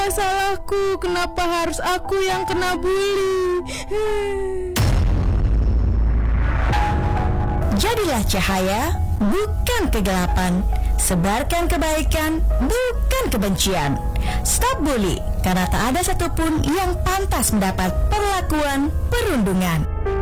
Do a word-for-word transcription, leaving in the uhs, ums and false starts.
Salahku, kenapa harus aku yang kena bully? Jadilah cahaya, bukan kegelapan. Sebarkan kebaikan, bukan kebencian. Stop bully, karena tak ada satupun yang pantas mendapat perlakuan perundungan.